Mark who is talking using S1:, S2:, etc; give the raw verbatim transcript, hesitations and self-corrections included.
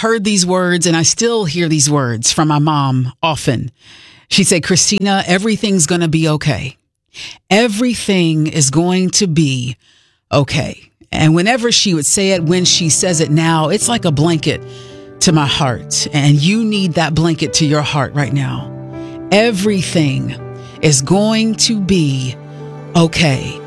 S1: heard these words and I still hear these words from my mom often. She said, Christina, everything's going to be okay. Everything is going to be okay. And whenever she would say it, when she says it now, it's like a blanket to my heart. And you need that blanket to your heart right now. Everything is going to be okay.